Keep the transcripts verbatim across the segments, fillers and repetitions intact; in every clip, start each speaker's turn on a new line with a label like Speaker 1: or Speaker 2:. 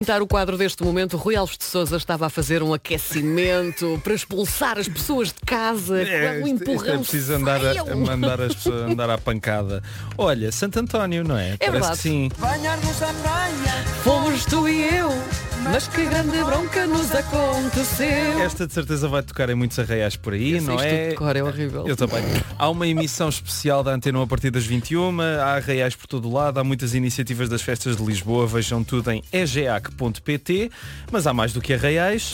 Speaker 1: O quadro deste momento, Rui Alves de Sousa estava a fazer um aquecimento para expulsar as pessoas de casa,
Speaker 2: é,
Speaker 1: com um empurrão.
Speaker 2: É preciso andar a, a mandar as pessoas andar à pancada. Olha, Santo António, não é?
Speaker 1: É
Speaker 2: Parece
Speaker 1: verdade.
Speaker 2: que sim.
Speaker 1: Fomos tu e eu, mas que grande bronca nos aconteceu.
Speaker 2: Esta de certeza vai tocar em muitos arraiais por aí,
Speaker 1: Eu sei
Speaker 2: não
Speaker 1: isto
Speaker 2: é?
Speaker 1: tudo de cor, é horrível.
Speaker 2: Eu também. Há uma emissão especial da Antena um a partir das vinte e uma, há arraiais por todo o lado, há muitas iniciativas das festas de Lisboa, vejam tudo em e g a c ponto p t, mas há mais do que arraiais.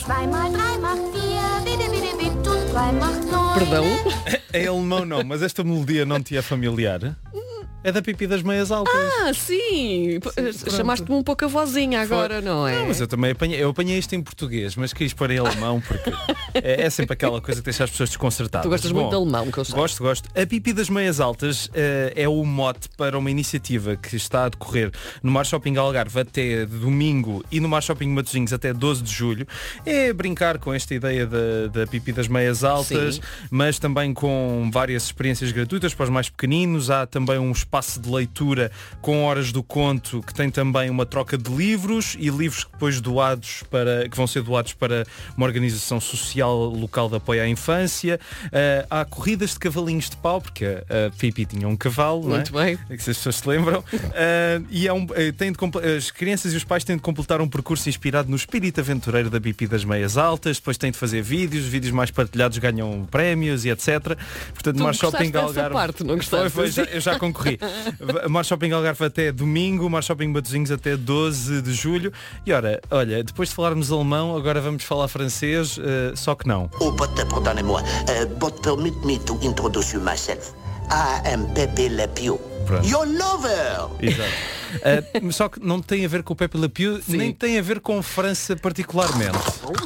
Speaker 1: Perdão?
Speaker 2: Em alemão não, mas esta melodia não te é familiar? É da Pipi das Meias Altas.
Speaker 1: Ah, sim.
Speaker 2: Sim,
Speaker 1: chamaste-me um pouco a vozinha agora, não é?
Speaker 2: Não, mas eu também apanhei, eu apanhei isto em português, mas quis pôr em alemão porque é, é sempre aquela coisa que deixa as pessoas desconcertadas.
Speaker 1: Tu gostas
Speaker 2: Bom,
Speaker 1: muito de alemão, que eu sei.
Speaker 2: Gosto, gosto. A Pipi das Meias Altas uh, é o mote para uma iniciativa que está a decorrer no Mar Shopping Algarve até domingo e no Mar Shopping Matosinhos até doze de julho. É brincar com esta ideia da, da Pipi das Meias Altas, sim, mas também com várias experiências gratuitas para os mais pequeninos. Há também um espaço de leitura com horas do conto que tem também uma troca de livros e livros que depois doados para, que vão ser doados para uma organização social local de apoio à infância. Uh, há corridas de cavalinhos de pau, porque a, a Pipi tinha um cavalo,
Speaker 1: muito
Speaker 2: não é?
Speaker 1: bem,
Speaker 2: é que as pessoas se lembram. Uh, e há um, uh, tem de, as crianças e os pais têm de completar um percurso inspirado no espírito aventureiro da Pipi das Meias Altas, depois têm de fazer vídeos, os vídeos mais partilhados ganham prémios e etcétera. Portanto, Mar Shopping Algarve.
Speaker 1: Parte, não
Speaker 2: foi, foi, já, eu já concorri. Mar Shopping Algarve até domingo, Mar Shopping Matosinhos até doze de julho. E ora, olha, depois de falarmos alemão, agora vamos falar francês, uh, só que não.
Speaker 3: Oh, but pardonnez-moi, uh, but permit me to introduce myself. I am Pepe Le Pew. Your lover!
Speaker 2: Exato. Uh, só que não tem a ver com o Pepe Le Pew, sim, nem tem a ver com França particularmente.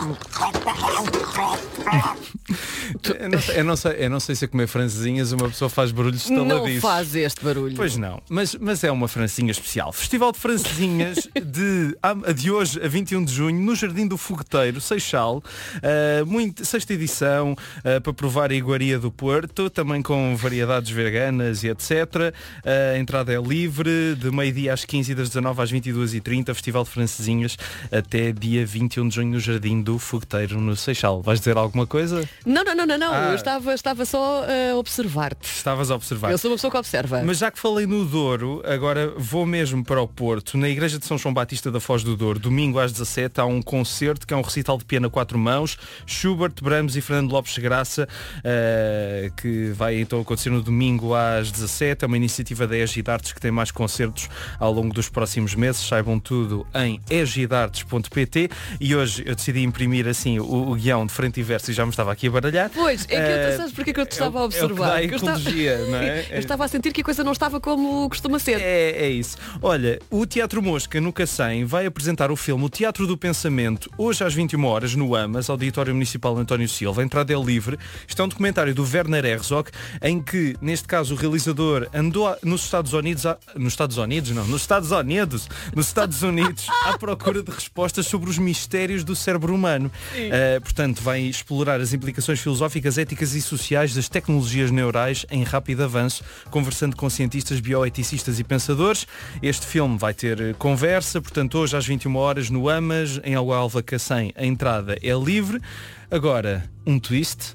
Speaker 2: eu, não sei, eu, não sei, eu não sei se a comer francesinhas uma pessoa faz barulhos estaladiços.
Speaker 1: Não faz este barulho.
Speaker 2: Pois não, mas, mas é uma francesinha especial. Festival de francesinhas de, de hoje a vinte e um de junho no Jardim do Fogueteiro, Seixal. Uh, muito, sexta edição, uh, para provar a iguaria do Porto, também com variedades veganas e etcétera. Uh, a entrada é livre, de meio-dia às quinze e das dezanove às vinte e duas e trinta, Festival de Francesinhas até dia vinte e um de junho no Jardim do Fogueteiro, no Seixal. Vais dizer alguma coisa?
Speaker 1: Não, não, não, não, não.
Speaker 2: Ah.
Speaker 1: Eu estava, estava só a observar-te.
Speaker 2: Estavas a observar.
Speaker 1: Eu sou uma pessoa que observa.
Speaker 2: Mas já que falei no Douro, agora vou mesmo para o Porto. Na Igreja de São João Batista da Foz do Douro, domingo às dezassete, há um concerto que é um recital de piano a quatro mãos, Schubert, Brahms e Fernando Lopes de Graça, uh, que vai então acontecer no domingo às dezassete. É uma iniciativa da Egid Artes que tem mais concertos ao longo dos próximos meses. Saibam tudo em egidartes ponto p t. E hoje eu decidi imprimir assim o, o guião de frente e verso e já me estava aqui a baralhar.
Speaker 1: Pois, é que eu,
Speaker 2: uh,
Speaker 1: sabes porque é que eu te estava
Speaker 2: é,
Speaker 1: a observar?
Speaker 2: É
Speaker 1: eu,
Speaker 2: ecologia,
Speaker 1: estava...
Speaker 2: não é?
Speaker 1: eu estava a sentir que a coisa não estava como costuma ser.
Speaker 2: É, é isso. Olha, o Teatro Mosca, no Cacém, vai apresentar o filme O Teatro do Pensamento, hoje às vinte e uma horas, no AMAS, Auditório Municipal António Silva. A entrada é livre. Isto é um documentário do Werner Herzog, em que, neste caso, o realizador andou a, nos Estados Unidos, a, nos Estados Unidos, não, nos Estados Unidos, nos Estados Unidos, à procura de respostas sobre os mistérios do cérebro humano. Uh, portanto, vai explorar as implicações filosóficas, éticas e sociais das tecnologias neurais em rápido avanço, conversando com cientistas, bioeticistas e pensadores. Este filme vai ter conversa, portanto, hoje às vinte e uma horas no AMAS, em Alva Cacém, a entrada é livre. Agora, um twist.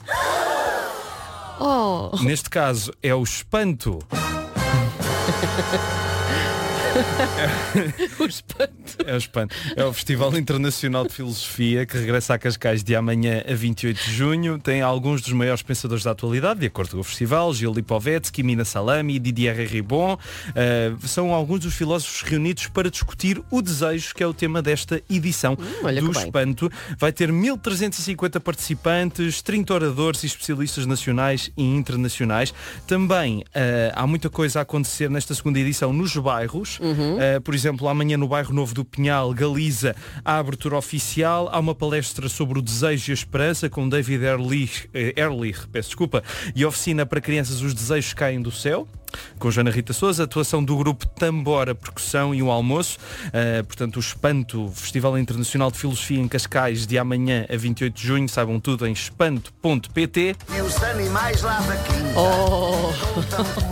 Speaker 1: Oh.
Speaker 2: Neste caso, é o espanto.
Speaker 1: O espanto.
Speaker 2: É o espanto. É o Festival Internacional de Filosofia que regressa a Cascais de amanhã a vinte e oito de junho. Tem alguns dos maiores pensadores da atualidade, de acordo com o festival: Gil Lipovetsky, Mina Salami, Didier Ribon. Uh, são alguns dos filósofos reunidos para discutir o desejo, que é o tema desta edição
Speaker 1: hum,
Speaker 2: do espanto. Vai ter mil trezentos e cinquenta participantes, trinta oradores e especialistas nacionais e internacionais. Também uh, há muita coisa a acontecer nesta segunda edição nos bairros.
Speaker 1: Uhum.
Speaker 2: Uh, por exemplo, amanhã no bairro Novo do Pinhal, Galiza, a abertura oficial. Há uma palestra sobre o desejo e a esperança com David Ehrlich, Ehrlich peço desculpa, e oficina para crianças Os Desejos Caem do Céu, com Joana Rita Sousa, atuação do grupo Tambora Percussão e um almoço. Uh, portanto, o Espanto, Festival Internacional de Filosofia em Cascais, de amanhã a vinte e oito de junho. Saibam tudo em espanto ponto p t.
Speaker 3: E os animais lá da quinta.
Speaker 1: Oh.
Speaker 3: Contam como é que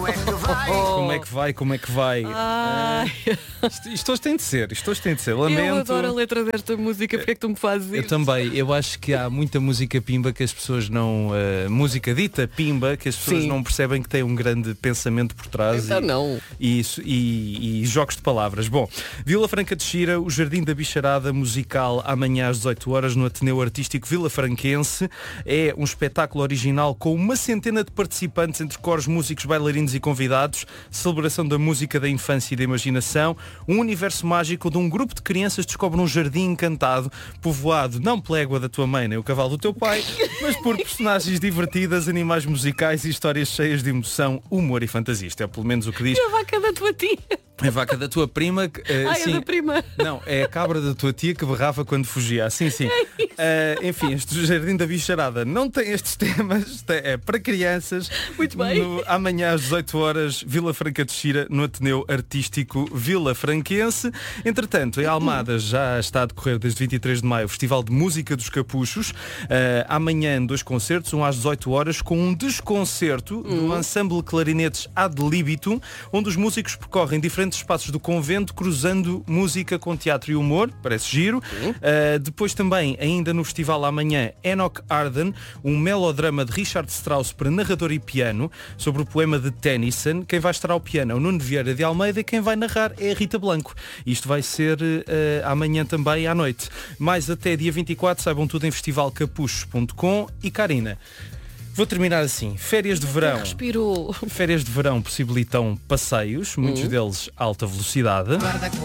Speaker 2: Como é que vai, como é que vai?
Speaker 1: Ai.
Speaker 2: Uh, isto, isto hoje tem de ser, isto hoje tem de ser. Lamento.
Speaker 1: Eu adoro a letra desta música, porque é que tu me fazes isso?
Speaker 2: Eu também, eu acho que há muita música pimba que as pessoas não... Uh, música dita pimba, que as pessoas Sim. não percebem que tem um grande pensamento por trás.
Speaker 1: Então
Speaker 2: e,
Speaker 1: não.
Speaker 2: E, isso, e, e jogos de palavras. Bom, Vila Franca de Xira, o Jardim da Bicharada musical amanhã às dezoito horas no Ateneu Artístico Vilafranquense. É um espetáculo original com uma centena de participantes entre coros, músicos, bailarinos e convidados. Celebração da música, da infância e da imaginação. Um universo mágico de um grupo de crianças descobre um jardim encantado, povoado não pela égua da tua mãe nem o cavalo do teu pai, mas por personagens divertidas, animais musicais e histórias cheias de emoção, humor e fantasia. Isto é pelo menos o que diz.
Speaker 1: E a vaca da tua tia?
Speaker 2: A vaca da tua prima. Uh,
Speaker 1: ah,
Speaker 2: sim.
Speaker 1: é da prima.
Speaker 2: Não, é a cabra da tua tia que berrava quando fugia. Sim, sim. É uh, enfim, este Jardim da Bicharada não tem estes temas, é para crianças.
Speaker 1: Muito bem.
Speaker 2: No, amanhã às dezoito horas, Vila Franca de Xira, no Ateneu Artístico Vilafranquense. Entretanto, em Almada já está a decorrer desde vinte e três de maio o Festival de Música dos Capuchos. Uh, amanhã dois concertos, um às dezoito horas, com um desconcerto
Speaker 1: hum.
Speaker 2: do ensemble clarinetes Ad Libitum, onde os músicos percorrem diferentes espaços do convento, cruzando música com teatro e humor. Parece giro. Uh, depois também, ainda no festival amanhã, Enoch Arden, um melodrama de Richard Strauss para narrador e piano, sobre o poema de Tennyson. Quem vai estar ao piano é o Nuno Vieira de Almeida e quem vai narrar é a Rita Blanco. Isto vai ser uh, amanhã também à noite. Mais até dia vinte e quatro, saibam tudo em festival capuchos ponto com. E Karina, vou terminar assim. Férias de verão.
Speaker 1: Respirou.
Speaker 2: Férias de verão possibilitam passeios, muitos hum. deles alta velocidade.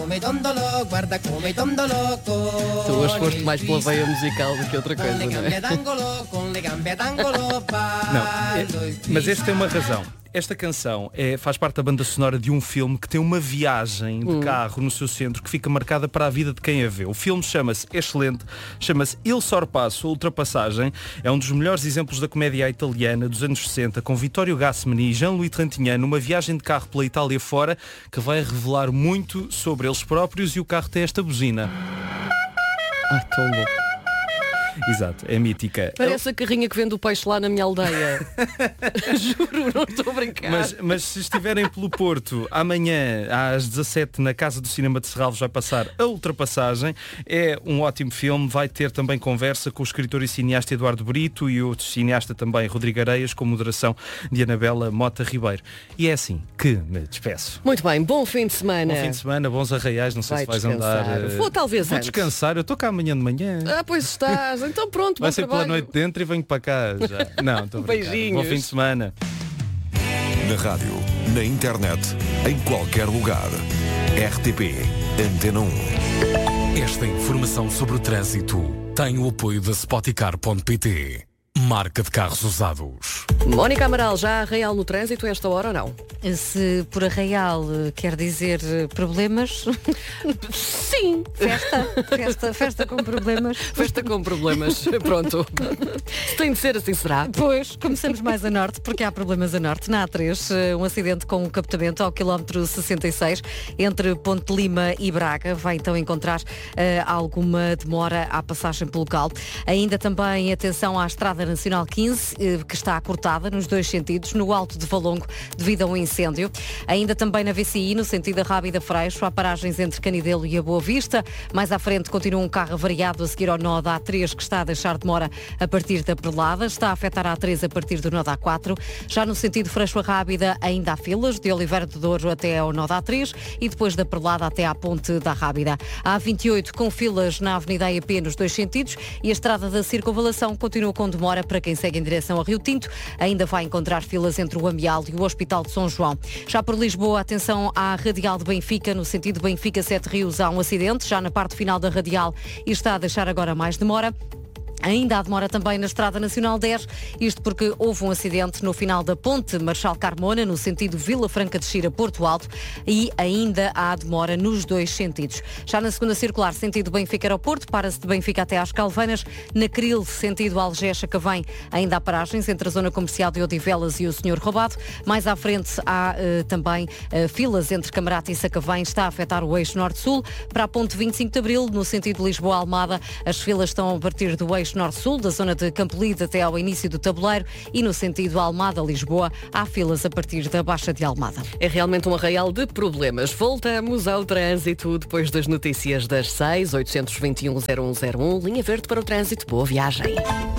Speaker 1: Tu hoje foste mais pela veia musical do que outra coisa, não é?
Speaker 2: Não, é, mas este tem uma razão. Esta canção é, faz parte da banda sonora de um filme que tem uma viagem de hum. carro no seu centro que fica marcada para a vida de quem a vê. O filme chama-se excelente, chama-se Il Sorpasso, a Ultrapassagem. É um dos melhores exemplos da comédia italiana dos anos sessenta, com Vittorio Gassman e Jean-Louis Trintignant, numa viagem de carro pela Itália fora, que vai revelar muito sobre eles próprios, e o carro tem esta buzina.
Speaker 1: Ah, tão bom.
Speaker 2: Exato, é mítica.
Speaker 1: Parece a carrinha que vende o peixe lá na minha aldeia. Juro, não estou a brincar.
Speaker 2: Mas, mas se estiverem pelo Porto, amanhã às dezassete na Casa do Cinema de Serralves vai passar A Ultrapassagem. É um ótimo filme, vai ter também conversa com o escritor e cineasta Eduardo Brito e outro cineasta também, Rodrigo Areias, com moderação de Anabela Mota Ribeiro. E é assim que me despeço.
Speaker 1: Muito bem, bom fim de semana.
Speaker 2: Bom fim de semana, bons arraiais, não sei
Speaker 1: vai
Speaker 2: se vais
Speaker 1: descansar.
Speaker 2: andar.
Speaker 1: Vou talvez
Speaker 2: Vou
Speaker 1: antes.
Speaker 2: descansar, eu estou cá amanhã de manhã.
Speaker 1: Ah, pois estás. Então pronto,
Speaker 2: vai
Speaker 1: bom
Speaker 2: ser
Speaker 1: trabalho.
Speaker 2: pela noite dentro e venho para cá já. Não, estou a brincar.
Speaker 1: Beijinhos.
Speaker 2: Bom fim de semana.
Speaker 4: Na rádio, na internet, em qualquer lugar. R T P Antena um.
Speaker 5: Esta informação sobre o trânsito tem o apoio da Spoticar ponto pt. Marca de carros usados.
Speaker 1: Mónica Amaral, já Arraial no trânsito a esta hora ou não?
Speaker 6: Se por Arraial quer dizer problemas,
Speaker 1: sim.
Speaker 6: Festa, festa, festa com problemas.
Speaker 1: Festa com problemas, pronto. Se tem de ser assim, será?
Speaker 6: Pois, começamos mais a norte, porque há problemas a norte. Na A três, um acidente com um captamento ao quilómetro sessenta e seis, entre Ponte de Lima e Braga. Vai então encontrar uh, alguma demora à passagem pelo local. Ainda também atenção à Estrada Nacional quinze, uh, que está cortada nos dois sentidos, no Alto de Valongo, devido a um incêndio. Ainda também na V C I, no sentido da Rábida Freixo, há paragens entre Canidelo e a Boa Vista. Mais à frente continua um carro avariado a seguir ao nó da A três, que está a deixar demora a partir da Perlada. Está a afetar a A três a partir do nó da A quatro. Já no sentido Freixo a Rábida ainda há filas, de Oliveira de Douro até ao nó da A três e depois da Perlada até à Ponte da Rábida. A A vinte e oito com filas na Avenida A E P nos dois sentidos e a Estrada da Circunvalação continua com demora para quem segue em direção a Rio Tinto. Ainda vai encontrar filas entre o Amial e o Hospital de São João. Já por Lisboa, atenção à Radial de Benfica, no sentido Benfica-Sete Rios, há um acidente, já na parte final da Radial, e está a deixar agora mais demora. Ainda há demora também na Estrada Nacional dez, isto porque houve um acidente no final da Ponte Marchal Carmona, no sentido Vila Franca de Xira, Porto Alto, e ainda há demora nos dois sentidos. Já na segunda circular, sentido Benfica-Aeroporto, para-se de Benfica até às Calveinas. Na Cril, sentido Algés-Cavém, ainda há paragens entre a zona comercial de Odivelas e o Senhor Roubado. Mais à frente há uh, também uh, filas entre Camarate e Sacavém, está a afetar o eixo norte-sul. Para a Ponte vinte e cinco de Abril, no sentido Lisboa-Almada, as filas estão a partir do eixo eixo norte-sul, da zona de Campolide até ao início do tabuleiro, e no sentido Almada-Lisboa, há filas a partir da Baixa de Almada.
Speaker 1: É realmente um arraial de problemas. Voltamos ao trânsito depois das notícias das seis, oitocentos e vinte e um, zero um zero um, linha verde para o trânsito. Boa viagem.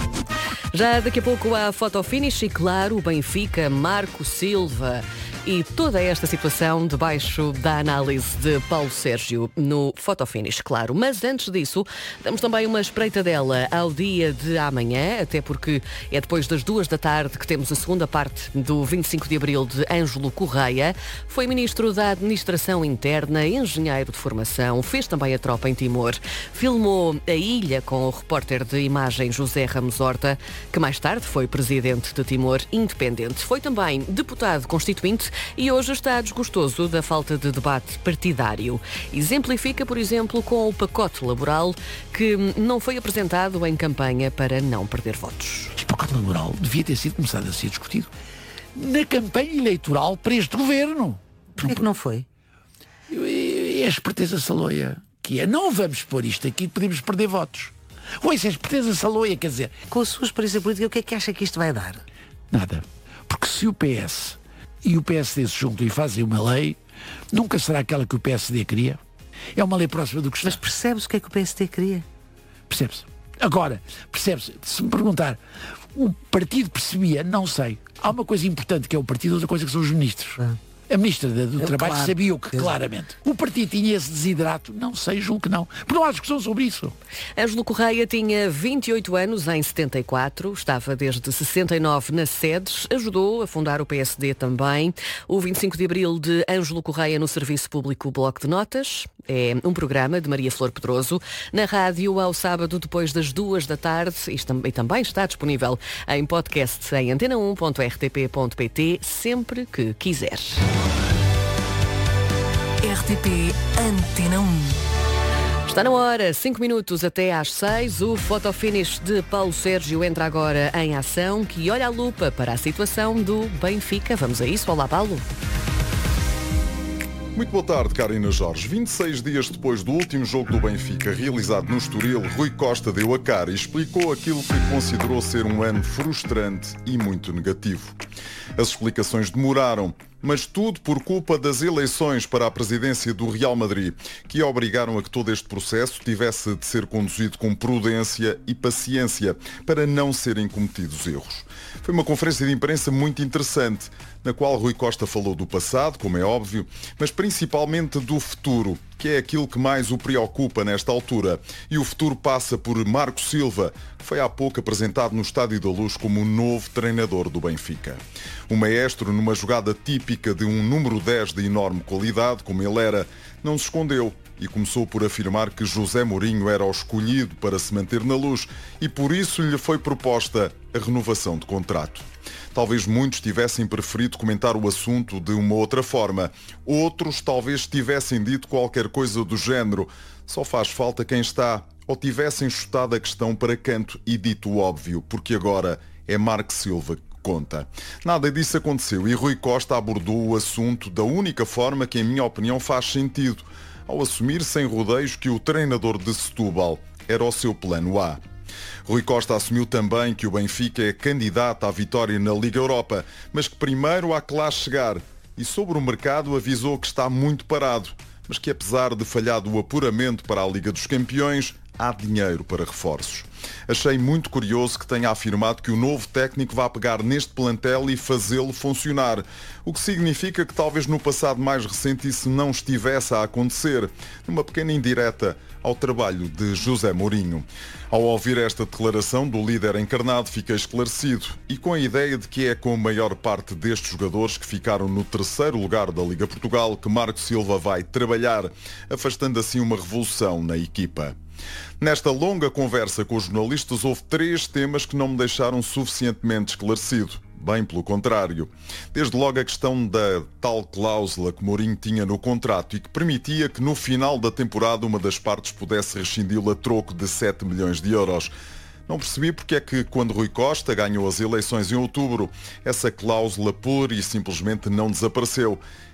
Speaker 1: Já daqui a pouco há fotofinish e, claro, o Benfica, Marco Silva e toda esta situação debaixo da análise de Paulo Sérgio no fotofinish, claro. Mas antes disso, damos também uma espreitadela ao dia de amanhã, até porque é depois das duas da tarde que temos a segunda parte do vinte e cinco de Abril de Ângelo Correia. Foi ministro da Administração Interna, engenheiro de formação, fez também a tropa em Timor, filmou a ilha com o repórter de imagem José Ramos Horta, que mais tarde foi presidente de Timor Independente. Foi também deputado constituinte e hoje está desgostoso da falta de debate partidário. Exemplifica, por exemplo, com o pacote laboral que não foi apresentado em campanha para não perder votos.
Speaker 7: Este pacote laboral devia ter sido começado a ser discutido na campanha eleitoral para este governo.
Speaker 8: Porquê que não foi?
Speaker 7: É a esperteza saloia, que é, não vamos pôr isto aqui, podemos perder votos. Ou isso é a esperteza saloia, quer dizer...
Speaker 8: Com a sua experiência política, o que é que acha que isto vai dar?
Speaker 7: Nada. Porque se o P S e o P S D se juntam e fazem uma lei, nunca será aquela que o P S D queria. É uma lei próxima do que está.
Speaker 8: Mas percebe-se o que é que o P S D queria?
Speaker 7: Percebe-se. Agora, percebe-se, se me perguntar, o partido percebia, não sei. Há uma coisa importante que é o partido, outra coisa que são os ministros. Ah. A ministra do
Speaker 8: Eu,
Speaker 7: Trabalho
Speaker 8: claro,
Speaker 7: sabia o que claramente. O partido tinha esse desidrato? Não sei, julgo que não. Porque não há discussão sobre isso.
Speaker 1: Ângelo Correia tinha vinte e oito anos em setenta e quatro, estava desde sessenta e nove na SEDES, ajudou a fundar o P S D também. O vinte e cinco de Abril de Ângelo Correia no Serviço Público Bloco de Notas. É um programa de Maria Flor Pedroso, na rádio ao sábado depois das duas da tarde e também está disponível em podcast em antena um ponto r t p ponto p t sempre que quiser.
Speaker 9: R T P Antena um.
Speaker 1: Está na hora, cinco minutos até às seis. O fotofinish de Paulo Sérgio entra agora em ação, que olha a lupa para a situação do Benfica. Vamos a isso. Olá, Paulo.
Speaker 10: Muito boa tarde, Karina Jorge. vinte e seis dias depois do último jogo do Benfica, realizado no Estoril, Rui Costa deu a cara e explicou aquilo que considerou ser um ano frustrante e muito negativo. As explicações demoraram, mas tudo por culpa das eleições para a presidência do Real Madrid, que obrigaram a que todo este processo tivesse de ser conduzido com prudência e paciência, para não serem cometidos erros. Foi uma conferência de imprensa muito interessante, na qual Rui Costa falou do passado, como é óbvio, mas principalmente do futuro, que é aquilo que mais o preocupa nesta altura. E o futuro passa por Marco Silva, que foi há pouco apresentado no Estádio da Luz como o novo treinador do Benfica. O maestro, numa jogada típica de um número dez de enorme qualidade, como ele era, não se escondeu e começou por afirmar que José Mourinho era o escolhido para se manter na Luz e por isso lhe foi proposta a renovação de contrato. Talvez muitos tivessem preferido comentar o assunto de uma outra forma. Outros talvez tivessem dito qualquer coisa do género. Só faz falta quem está, ou tivessem chutado a questão para canto e dito o óbvio, porque agora é Marco Silva que conta. Nada disso aconteceu e Rui Costa abordou o assunto da única forma que, em minha opinião, faz sentido, ao assumir sem rodeios que o treinador de Setúbal era o seu plano A. Rui Costa assumiu também que o Benfica é candidato à vitória na Liga Europa, mas que primeiro há que lá chegar. E sobre o mercado avisou que está muito parado, mas que apesar de falhar do apuramento para a Liga dos Campeões, há dinheiro para reforços. Achei muito curioso que tenha afirmado que o novo técnico vai pegar neste plantel e fazê-lo funcionar, o que significa que talvez no passado mais recente isso não estivesse a acontecer, numa pequena indireta ao trabalho de José Mourinho. Ao ouvir esta declaração do líder encarnado, fiquei esclarecido e com a ideia de que é com a maior parte destes jogadores que ficaram no terceiro lugar da Liga Portugal que Marco Silva vai trabalhar, afastando assim uma revolução na equipa. Nesta longa conversa com os jornalistas houve três temas que não me deixaram suficientemente esclarecido. Bem pelo contrário. Desde logo a questão da tal cláusula que Mourinho tinha no contrato e que permitia que no final da temporada uma das partes pudesse rescindi-lo a troco de sete milhões de euros. Não percebi porque é que, quando Rui Costa ganhou as eleições em outubro, essa cláusula pura e simplesmente não desapareceu.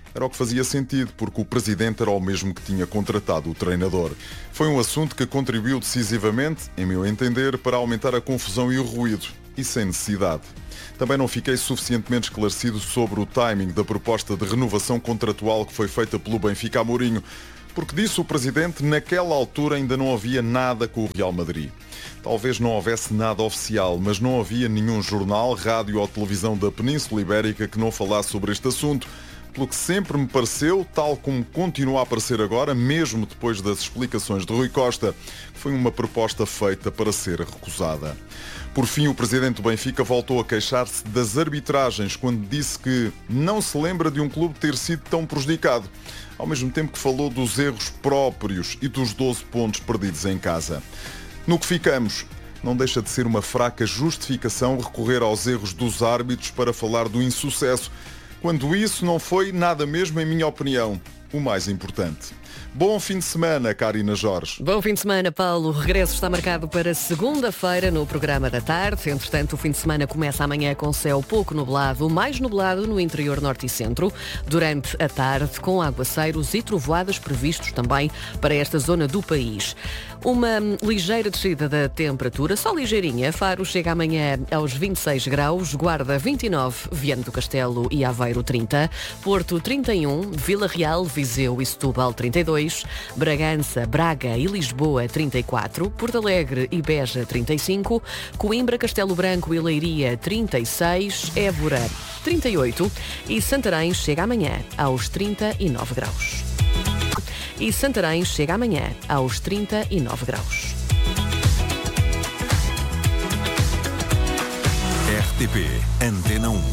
Speaker 10: Era o que fazia sentido, porque o presidente era o mesmo que tinha contratado o treinador. Foi um assunto que contribuiu decisivamente, em meu entender, para aumentar a confusão e o ruído, e sem necessidade. Também não fiquei suficientemente esclarecido sobre o timing da proposta de renovação contratual que foi feita pelo Benfica a Mourinho, porque disse o presidente, naquela altura ainda não havia nada com o Real Madrid. Talvez não houvesse nada oficial, mas não havia nenhum jornal, rádio ou televisão da Península Ibérica que não falasse sobre este assunto, pelo que sempre me pareceu, tal como continua a parecer agora, mesmo depois das explicações de Rui Costa, que foi uma proposta feita para ser recusada. Por fim, o presidente do Benfica voltou a queixar-se das arbitragens quando disse que não se lembra de um clube ter sido tão prejudicado, ao mesmo tempo que falou dos erros próprios e dos doze pontos perdidos em casa. No que ficamos, não deixa de ser uma fraca justificação recorrer aos erros dos árbitros para falar do insucesso, quando isso não foi nada mesmo, em minha opinião, o mais importante. Bom fim de semana, Karina Jorge.
Speaker 1: Bom fim de semana, Paulo. O regresso está marcado para segunda-feira no programa da tarde. Entretanto, o fim de semana começa amanhã com céu pouco nublado, mais nublado no interior norte e centro. Durante a tarde, com aguaceiros e trovoadas previstos também para esta zona do país. Uma ligeira descida da temperatura, só ligeirinha. Faro chega amanhã aos vinte e seis graus, Guarda vinte e nove, Viana do Castelo e Aveiro trinta, Porto trinta e um, Vila Real, Viseu e Setúbal trinta e dois, Bragança, Braga e Lisboa trinta e quatro, Porto Alegre e Beja trinta e cinco, Coimbra, Castelo Branco e Leiria trinta e seis, Évora trinta e oito e Santarém chega amanhã aos trinta e nove graus. E Santarém chega amanhã aos trinta e nove graus.
Speaker 4: R T P Antena um.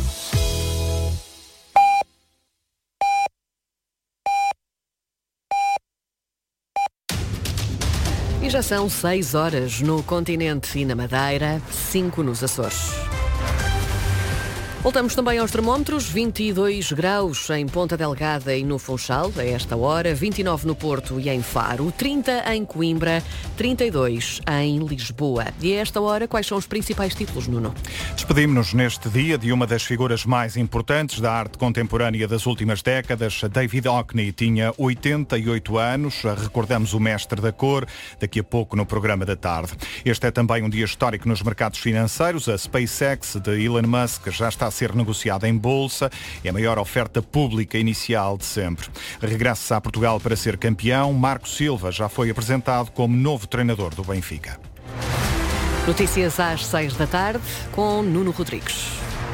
Speaker 1: E já são seis horas no continente e na Madeira, cinco nos Açores. Voltamos também aos termómetros, vinte e dois graus em Ponta Delgada e no Funchal, a esta hora, vinte e nove no Porto e em Faro, trinta em Coimbra, trinta e dois em Lisboa. E a esta hora, quais são os principais títulos, Nuno?
Speaker 11: Despedimos-nos neste dia de uma das figuras mais importantes da arte contemporânea das últimas décadas. David Hockney tinha oitenta e oito anos, recordamos o mestre da cor, daqui a pouco no programa da tarde. Este é também um dia histórico nos mercados financeiros. A SpaceX de Elon Musk já está a ser negociada em bolsa, é a maior oferta pública inicial de sempre. Regressa a Portugal para ser campeão. Marco Silva já foi apresentado como novo treinador do Benfica.
Speaker 1: Notícias às seis da tarde com Nuno Rodrigues.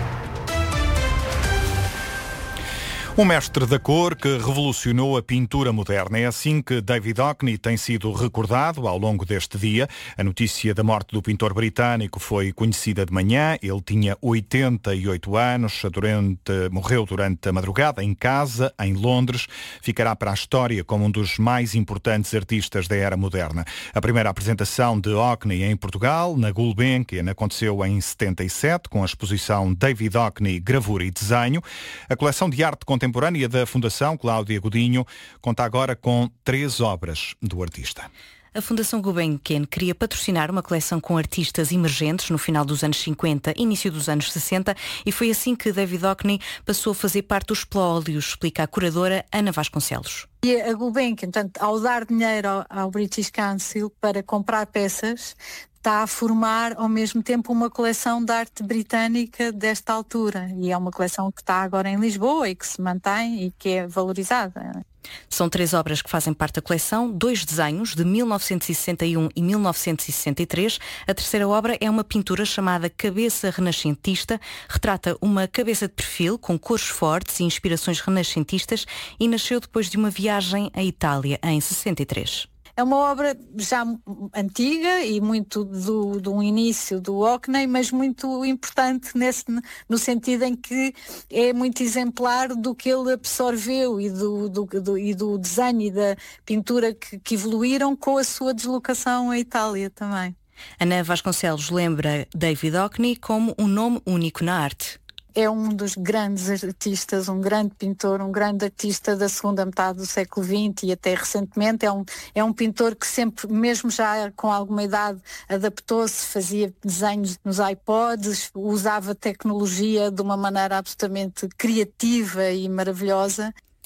Speaker 11: Um mestre da cor que revolucionou a pintura moderna. É assim que David Hockney tem sido recordado ao longo deste dia. A notícia da morte do pintor britânico foi conhecida de manhã. Ele tinha oitenta e oito anos, durante, morreu durante a madrugada em casa, em Londres. Ficará para a história como um dos mais importantes artistas da era moderna. A primeira apresentação de Hockney em Portugal, na Gulbenkian, aconteceu em setenta e sete, com a exposição David Hockney, Gravura e Desenho. A coleção de arte contemporânea da Fundação Cláudia Godinho conta agora com três obras do artista.
Speaker 12: A Fundação Gulbenkian queria patrocinar uma coleção com artistas emergentes no final dos anos cinquenta, início dos anos sessenta, e foi assim que David Hockney passou a fazer parte dos espólios, explica a curadora Ana Vasconcelos.
Speaker 13: E a Gulbenkian, portanto, ao dar dinheiro ao, ao British Council para comprar peças, está a formar ao mesmo tempo uma coleção de arte britânica desta altura. E é uma coleção que está agora em Lisboa e que se mantém e que é valorizada.
Speaker 12: São três obras que fazem parte da coleção, dois desenhos de mil novecentos e sessenta e um e mil novecentos e sessenta e três. A terceira obra é uma pintura chamada Cabeça Renascentista. Retrata uma cabeça de perfil com cores fortes e inspirações renascentistas e nasceu depois de uma viagem à Itália em sessenta e três.
Speaker 13: É uma obra já antiga e muito do, do início do Hockney, mas muito importante nesse, no sentido em que é muito exemplar do que ele absorveu e do, do, do, e do desenho e da pintura que, que evoluíram com a sua deslocação à Itália também.
Speaker 12: Ana Vasconcelos lembra David Hockney como um nome único na arte.
Speaker 13: É um dos grandes artistas, um grande pintor, um grande artista da segunda metade do século vinte e até recentemente. É um, é um pintor que sempre, mesmo já com alguma idade, adaptou-se, fazia desenhos nos iPods, usava tecnologia de uma maneira absolutamente criativa e maravilhosa.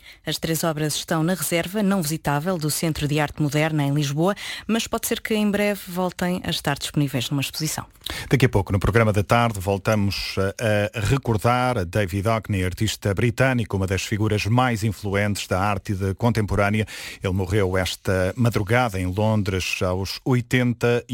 Speaker 12: As três obras estão na reserva não visitável do Centro de Arte Moderna em Lisboa, mas pode ser que em breve voltem a estar disponíveis numa exposição.
Speaker 11: Daqui a pouco, no programa da tarde, voltamos a, a recordar a David Hockney, artista britânico, uma das figuras mais influentes da arte contemporânea. Ele morreu esta madrugada em Londres aos oitenta